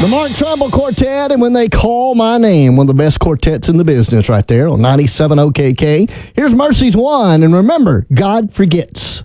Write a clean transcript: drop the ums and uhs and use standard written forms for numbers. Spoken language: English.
The Mark Trumbull Quartet, and When They Call My Name, one of the best quartets in the business right there on 97 OKK. Here's Mercy's One, and remember, God forgets.